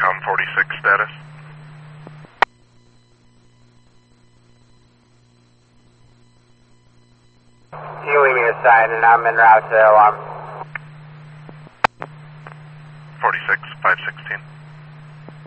Com 46 status. You leave me aside and I'm en route to alarm. 46, 516.